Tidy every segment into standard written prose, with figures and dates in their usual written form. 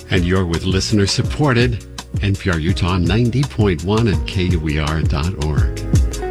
And you're with listener-supported NPR Utah 90.1 and KUER.org.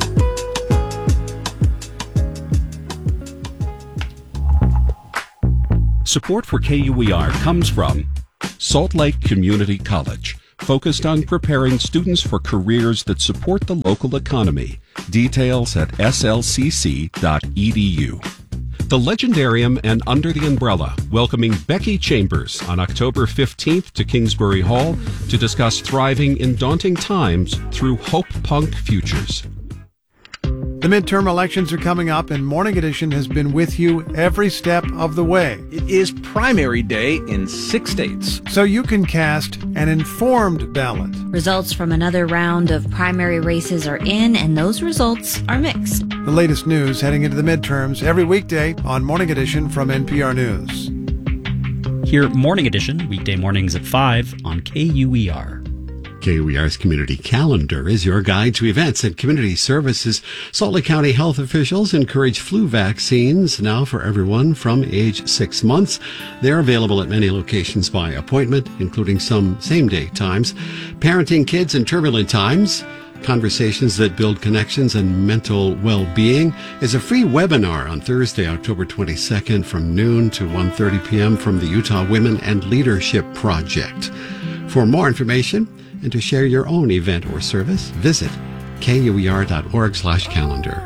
Support for KUER comes from Salt Lake Community College, focused on preparing students for careers that support the local economy. Details at slcc.edu. The Legendarium and Under the Umbrella, welcoming Becky Chambers on October 15th to Kingsbury Hall to discuss thriving in daunting times through Hope Punk Futures. The midterm elections are coming up, and Morning Edition has been with you every step of the way. It is primary day in 6 states, so you can cast an informed ballot. Results from another round of primary races are in, and those results are mixed. The latest news heading into the midterms every weekday on Morning Edition from NPR News. Hear Morning Edition weekday mornings at 5 on KUER. KUER's community calendar is your guide to events and community services. Salt Lake County health officials encourage flu vaccines now for everyone from age 6 months. They're available at many locations by appointment, including some same-day times. Parenting kids in turbulent times, conversations that build connections and mental well-being is a free webinar on Thursday, October 22nd from noon to 1:30 p.m. from the Utah Women and Leadership Project. For more information and to share your own event or service, visit KUER.org/calendar.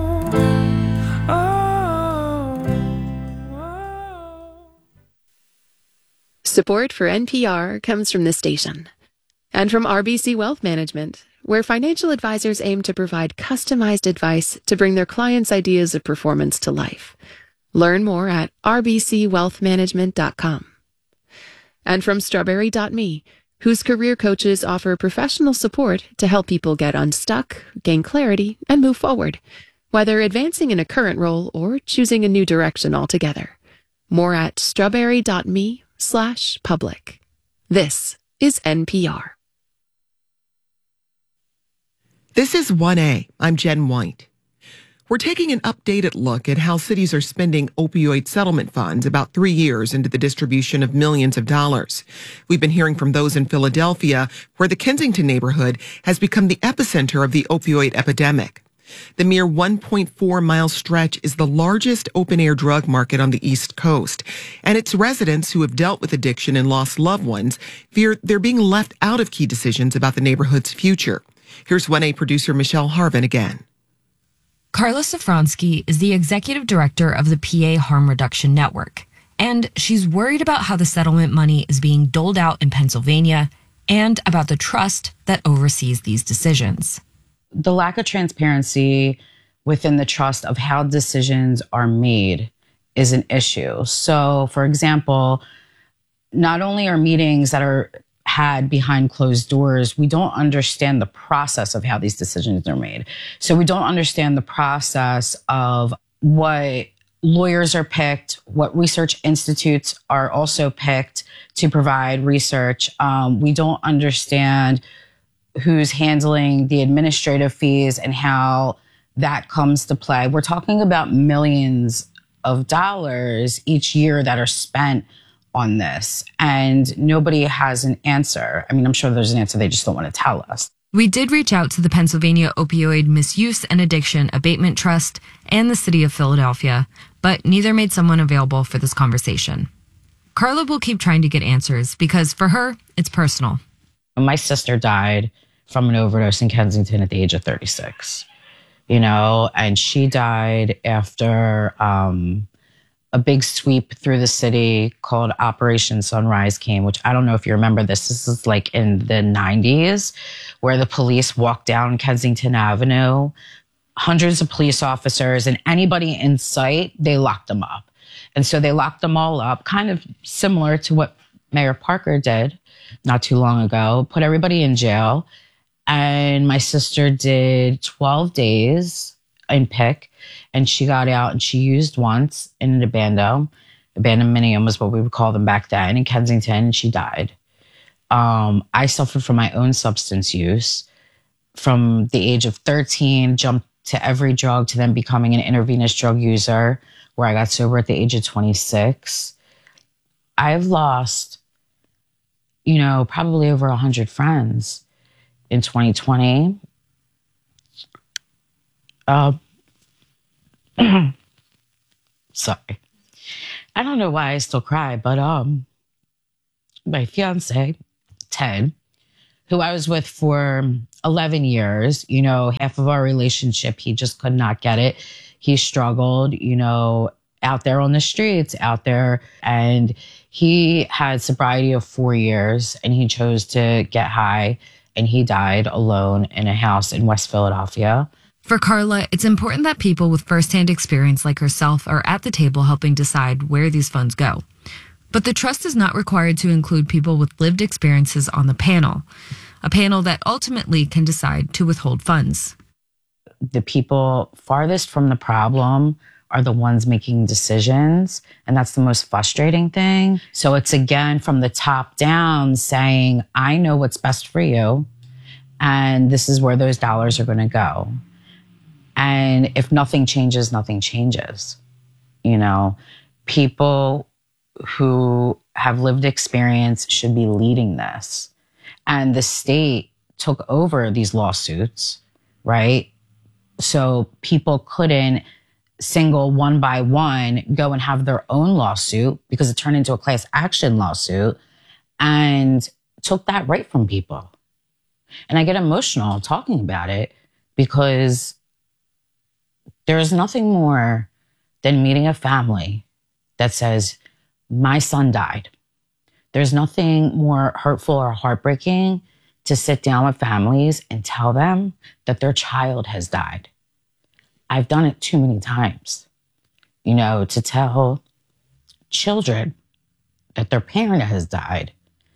Support for NPR comes from the station and from RBC Wealth Management, where financial advisors aim to provide customized advice to bring their clients' ideas of performance to life. Learn more at rbcwealthmanagement.com. And from Strawberry.me, whose career coaches offer professional support to help people get unstuck, gain clarity, and move forward, whether advancing in a current role or choosing a new direction altogether. More at strawberry.me/public. This is NPR. This is 1A. I'm Jen White. We're taking an updated look at how cities are spending opioid settlement funds about 3 years into the distribution of millions of dollars. We've been hearing from those in Philadelphia, where the Kensington neighborhood has become the epicenter of the opioid epidemic. The mere 1.4-mile stretch is the largest open-air drug market on the East Coast, and its residents who have dealt with addiction and lost loved ones fear they're being left out of key decisions about the neighborhood's future. Here's 1A producer Michelle Harvin again. Carla Safransky is the executive director of the PA Harm Reduction Network, and she's worried about how the settlement money is being doled out in Pennsylvania and about the trust that oversees these decisions. The lack of transparency within the trust of how decisions are made is an issue. So, for example, not only are meetings that are had behind closed doors, we don't understand the process of how these decisions are made. So we don't understand the process of what lawyers are picked, what research institutes are also picked to provide research. We don't understand who's handling the administrative fees and how that comes to play. We're talking about millions of dollars each year that are spent on this, and nobody has an answer. I mean, I'm sure there's an answer, they just don't want to tell us. We did reach out to the Pennsylvania Opioid Misuse and Addiction Abatement Trust and the City of Philadelphia, but neither made someone available for this conversation. Carla will keep trying to get answers because for her, it's personal. My sister died from an overdose in Kensington at the age of 36, and she died after a big sweep through the city called Operation Sunrise came, which I don't know if you remember this. This is like in the 90s, where the police walked down Kensington Avenue, hundreds of police officers, and anybody in sight, they locked them up. And so they locked them all up, kind of similar to what Mayor Parker did not too long ago, put everybody in jail. And my sister did 12 days in PIC, and she got out and she used once in an abandonmenium was what we would call them back then in Kensington, and she died. I suffered from my own substance use from the age of 13, jumped to every drug to then becoming an intravenous drug user, where I got sober at the age of 26. I've lost probably over 100 friends in 2020. Sorry. I don't know why I still cry, but my fiance, Ted, who I was with for 11 years, half of our relationship, he just could not get it. He struggled, out there on the streets, out there. And he had sobriety of 4 years, and he chose to get high, and he died alone in a house in West Philadelphia. For Carla, it's important that people with firsthand experience like herself are at the table helping decide where these funds go. But the trust is not required to include people with lived experiences on the panel, a panel that ultimately can decide to withhold funds. The people farthest from the problem are the ones making decisions, and that's the most frustrating thing. So it's, again, from the top down saying, I know what's best for you, and this is where those dollars are going to go. And if nothing changes, nothing changes. People who have lived experience should be leading this. And the state took over these lawsuits, right? So people couldn't single one by one go and have their own lawsuit because it turned into a class action lawsuit and took that right from people. And I get emotional talking about it because there is nothing more than meeting a family that says, my son died. There's nothing more hurtful or heartbreaking to sit down with families and tell them that their child has died. I've done it too many times, to tell children that their parent has died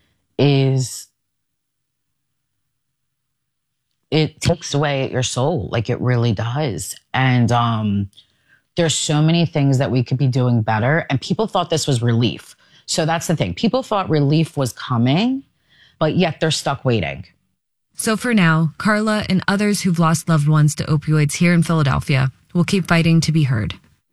it takes away at your soul, like it really does. And there's so many things that we could be doing better. And people thought this was relief. So that's the thing. People thought relief was coming, but yet they're stuck waiting. So for now, Carla and others who've lost loved ones to opioids here in Philadelphia will keep fighting to be heard.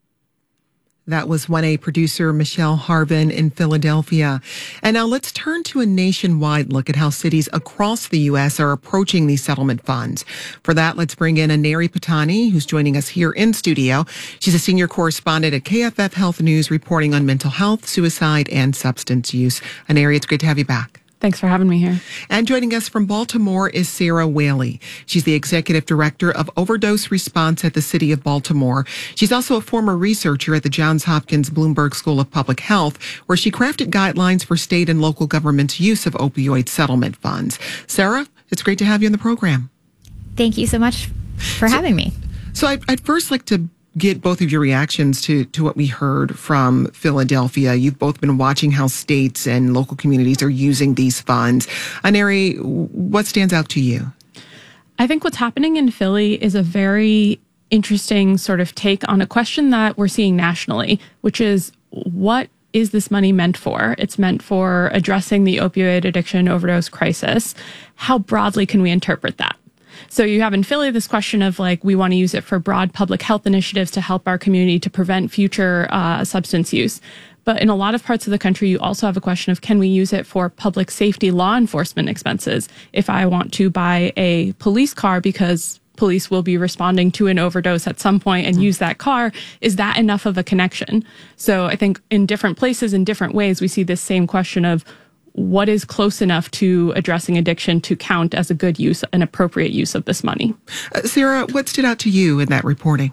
That was 1A producer Michelle Harvin in Philadelphia. And now let's turn to a nationwide look at how cities across the U.S. are approaching these settlement funds. For that, let's bring in Aneri Patani, who's joining us here in studio. She's a senior correspondent at KFF Health News, reporting on mental health, suicide, and substance use. Aneri, it's great to have you back. Thanks for having me here. And joining us from Baltimore is Sarah Whaley. She's the executive director of overdose response at the City of Baltimore. She's also a former researcher at the Johns Hopkins Bloomberg School of Public Health, where she crafted guidelines for state and local governments' use of opioid settlement funds. Sarah, it's great to have you on the program. Thank you so much for having me. So I'd first like to get both of your reactions to what we heard from Philadelphia. You've both been watching how states and local communities are using these funds. Aneri, what stands out to you? I think what's happening in Philly is a very interesting sort of take on a question that we're seeing nationally, which is, what is this money meant for? It's meant for addressing the opioid addiction overdose crisis. How broadly can we interpret that? So you have in Philly this question of we want to use it for broad public health initiatives to help our community to prevent future substance use. But in a lot of parts of the country, you also have a question of, can we use it for public safety law enforcement expenses? If I want to buy a police car because police will be responding to an overdose at some point and use that car, is that enough of a connection? So I think in different places, in different ways, we see this same question of, what is close enough to addressing addiction to count as a good use, an appropriate use of this money? Sarah, what stood out to you in that reporting?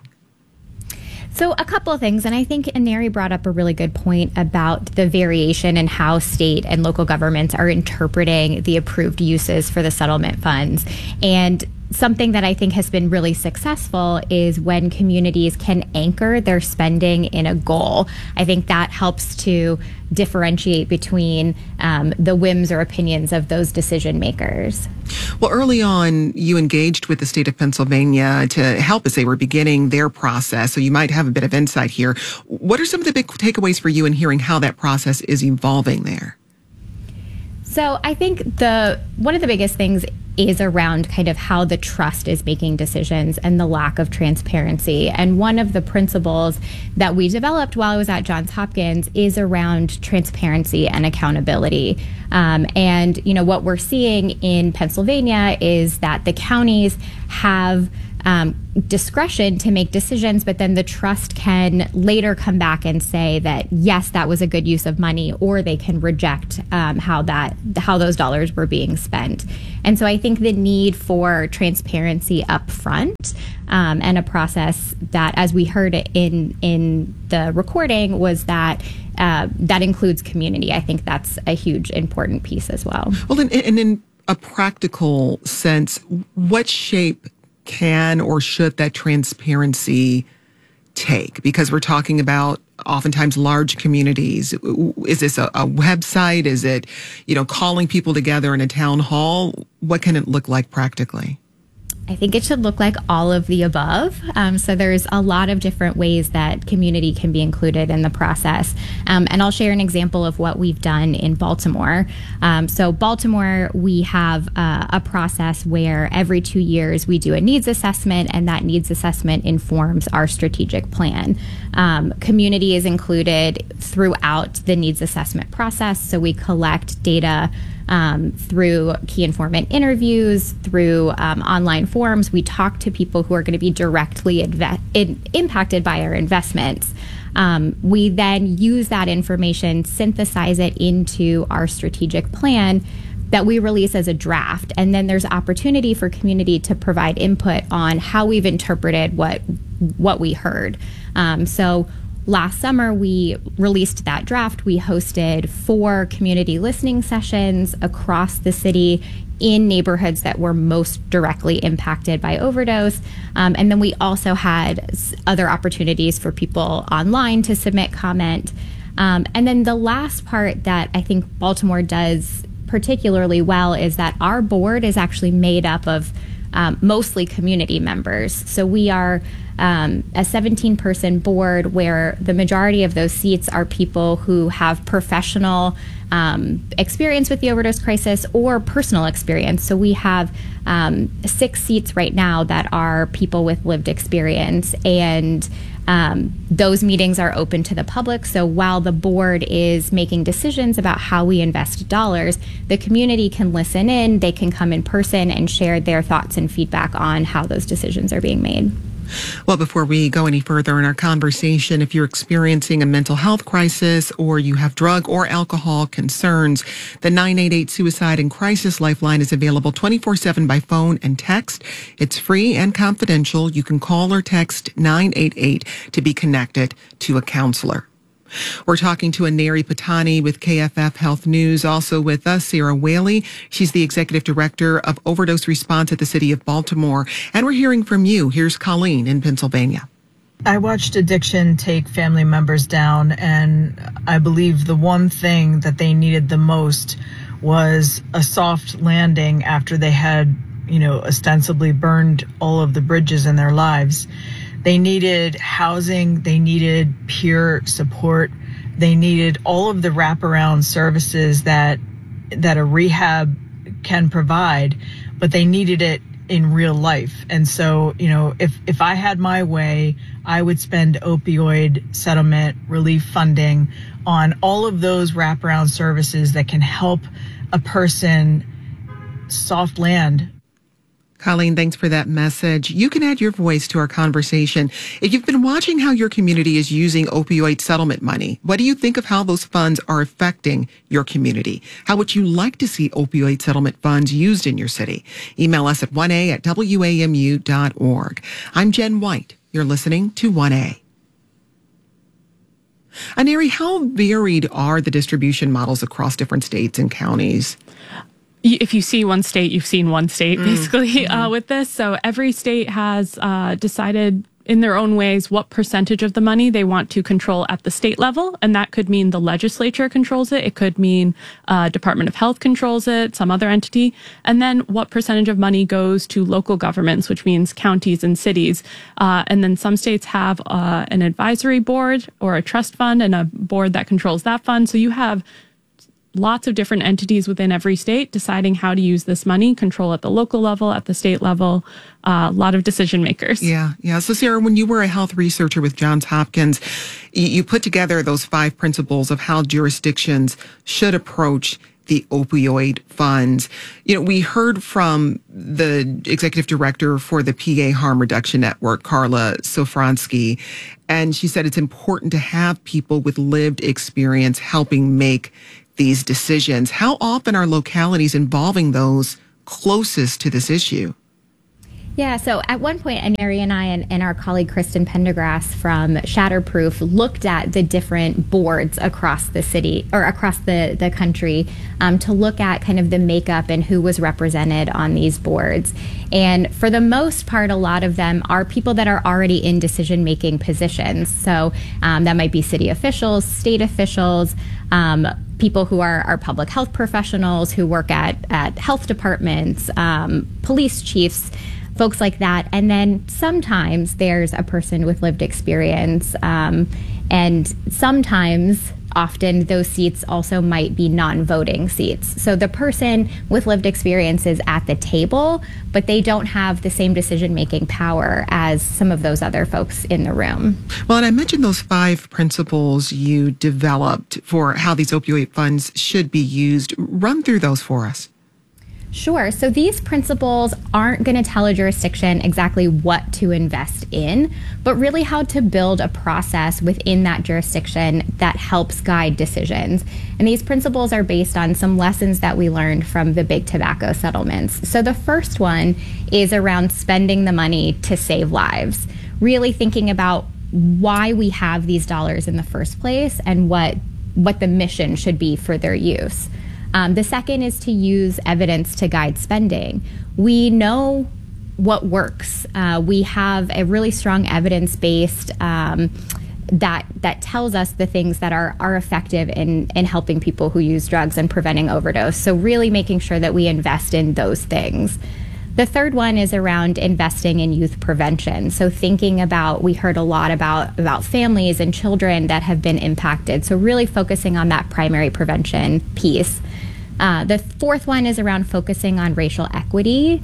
So a couple of things, and I think Aneri brought up a really good point about the variation in how state and local governments are interpreting the approved uses for the settlement funds. And something that I think has been really successful is when communities can anchor their spending in a goal. I think that helps to differentiate between the whims or opinions of those decision makers. Well, early on, you engaged with the state of Pennsylvania to help as they were beginning their process, so you might have a bit of insight here. What are some of the big takeaways for you in hearing how that process is evolving there? So I think one of the biggest things is around kind of how the trust is making decisions and the lack of transparency. And one of the principles that we developed while I was at Johns Hopkins is around transparency and accountability. And, what we're seeing in Pennsylvania is that the counties have discretion to make decisions, but then the trust can later come back and say that, yes, that was a good use of money, or they can reject how those dollars were being spent. And so I think the need for transparency up front and a process that, as we heard in the recording, was that that includes community. I think that's a huge important piece as well. Well, and in a practical sense, what shape can or should that transparency take? Because we're talking about oftentimes large communities. Is this a website? Is it, calling people together in a town hall? What can it look like practically? I think it should look like all of the above. So there's a lot of different ways that community can be included in the process. And I'll share an example of what we've done in Baltimore. So Baltimore, we have a process where every 2 years we do a needs assessment, and that needs assessment informs our strategic plan. Community is included throughout the needs assessment process. So we collect data through key informant interviews, through online forums. We talk to people who are going to be directly impacted by our investments. We then use that information, synthesize it into our strategic plan that we release as a draft. And then there's opportunity for community to provide input on how we've interpreted what we heard. So last summer, we released that draft. We hosted 4 community listening sessions across the city in neighborhoods that were most directly impacted by overdose. And then we also had other opportunities for people online to submit comment. And then the last part that I think Baltimore does particularly well is that our board is actually made up of mostly community members. So we are a 17-person board where the majority of those seats are people who have professional experience with the overdose crisis or personal experience. So we have 6 seats right now that are people with lived experience, and those meetings are open to the public. So while the board is making decisions about how we invest dollars, the community can listen in, they can come in person and share their thoughts and feedback on how those decisions are being made. Well, before we go any further in our conversation, if you're experiencing a mental health crisis or you have drug or alcohol concerns, the 988 Suicide and Crisis Lifeline is available 24/7 by phone and text. It's free and confidential. You can call or text 988 to be connected to a counselor. We're talking to Aneri Patani with KFF Health News. Also with us, Sarah Whaley. She's the Executive Director of Overdose Response at the City of Baltimore. And we're hearing from you. Here's Colleen in Pennsylvania. I watched addiction take family members down, and I believe the one thing that they needed the most was a soft landing after they had, ostensibly burned all of the bridges in their lives. They needed housing, they needed peer support, they needed all of the wraparound services that a rehab can provide, but they needed it in real life. And so, if I had my way, I would spend opioid settlement relief funding on all of those wraparound services that can help a person soft land. Colleen, thanks for that message. You can add your voice to our conversation. If you've been watching how your community is using opioid settlement money, what do you think of how those funds are affecting your community? How would you like to see opioid settlement funds used in your city? Email us at 1a@wamu.org. I'm Jen White. You're listening to 1A. Aneri, how varied are the distribution models across different states and counties? If you see one state, you've seen one state, basically, with this. So every state has decided in their own ways what percentage of the money they want to control at the state level. And that could mean the legislature controls it. It could mean Department of Health controls it, some other entity. And then what percentage of money goes to local governments, which means counties and cities. And then some states have an advisory board or a trust fund and a board that controls that fund. So you have lots of different entities within every state deciding how to use this money, control at the local level, at the state level, a lot of decision makers. Yeah. So Sarah, when you were a health researcher with Johns Hopkins, you put together those 5 principles of how jurisdictions should approach the opioid funds. We heard from the executive director for the PA Harm Reduction Network, Carla Sofransky, and she said it's important to have people with lived experience helping make these decisions. How often are localities involving those closest to this issue? Yeah, so at one point, Aneri and I and our colleague Kristen Pendergrass from Shatterproof looked at the different boards across the city or across the country to look at kind of the makeup and who was represented on these boards. And for the most part, a lot of them are people that are already in decision-making positions. So that might be city officials, state officials, people who are public health professionals who work at health departments, police chiefs, folks like that. And then sometimes there's a person with lived experience. And sometimes, often, those seats also might be non-voting seats. So the person with lived experience is at the table, but they don't have the same decision-making power as some of those other folks in the room. Well, and I mentioned those 5 principles you developed for how these opioid funds should be used. Run through those for us. Sure. So these principles aren't going to tell a jurisdiction exactly what to invest in, but really how to build a process within that jurisdiction that helps guide decisions. And these principles are based on some lessons that we learned from the big tobacco settlements. So the first one is around spending the money to save lives, really thinking about why we have these dollars in the first place and what the mission should be for their use. The second is to use evidence to guide spending. We know what works. We have a really strong evidence-based that tells us the things that are effective in helping people who use drugs and preventing overdose. So really making sure that we invest in those things. The third one is around investing in youth prevention. So thinking about, we heard a lot about families and children that have been impacted. So really focusing on that primary prevention piece. The fourth one is around focusing on racial equity.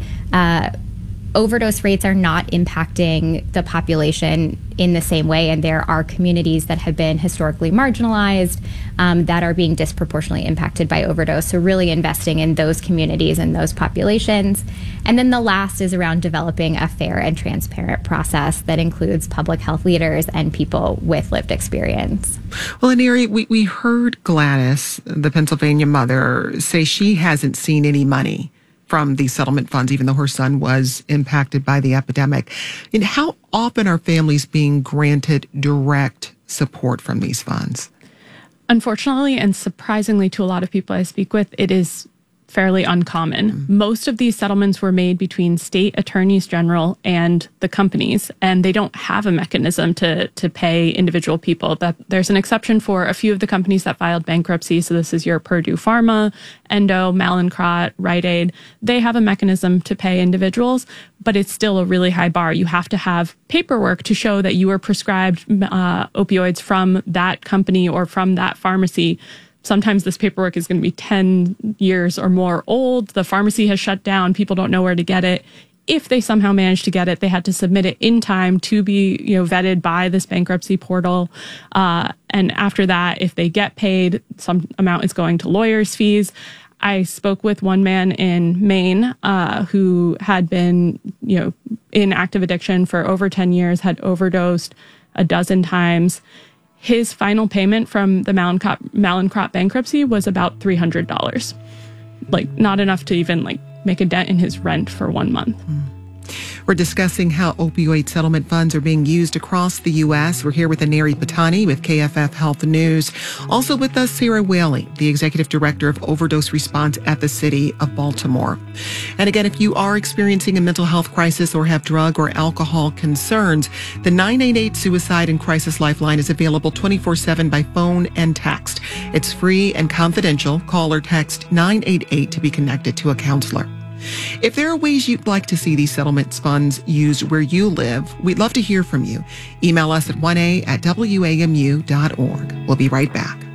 Overdose rates are not impacting the population in the same way, and there are communities that have been historically marginalized that are being disproportionately impacted by overdose. So really investing in those communities and those populations. And then the last is around developing a fair and transparent process that includes public health leaders and people with lived experience. Well, Aneri, we heard Gladys, the Pennsylvania mother, say she hasn't seen any money from these settlement funds, even though her son was impacted by the epidemic. And how often are families being granted direct support from these funds? Unfortunately, and surprisingly to a lot of people I speak with, it is fairly uncommon. Mm-hmm. Most of these settlements were made between state attorneys general and the companies, and they don't have a mechanism to pay individual people. That there's an exception for a few of the companies that filed bankruptcy. So this is your Purdue Pharma, Endo, Mallinckrodt, Rite Aid. They have a mechanism to pay individuals, but it's still a really high bar. You have to have paperwork to show that you were prescribed opioids from that company or from that pharmacy. Sometimes this paperwork is going to be 10 years or more old. The pharmacy has shut down. People don't know where to get it. If they somehow managed to get it, they had to submit it in time to be, vetted by this bankruptcy portal. And after that, if they get paid, some amount is going to lawyers' fees. I spoke with one man in Maine who had been, in active addiction for over 10 years, had overdosed a dozen times. His final payment from the Mallinckrodt bankruptcy was about $300. Not enough to even make a dent in his rent for 1 month. We're discussing how opioid settlement funds are being used across the U.S. We're here with Aneri Patani with KFF Health News. Also with us, Sarah Whaley, the Executive Director of Overdose Response at the City of Baltimore. And again, if you are experiencing a mental health crisis or have drug or alcohol concerns, the 988 Suicide and Crisis Lifeline is available 24/7 by phone and text. It's free and confidential. Call or text 988 to be connected to a counselor. If there are ways you'd like to see these settlements funds used where you live, we'd love to hear from you. Email us at 1a@wamu.org. We'll be right back.